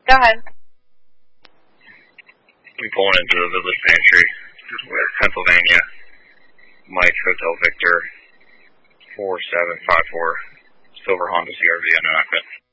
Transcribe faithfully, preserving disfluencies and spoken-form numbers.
Go ahead. I'm pulling into the Village Pantry, Pennsylvania. Mike Hotel Victor, four seven five four, Silver Honda C R V, I know not good.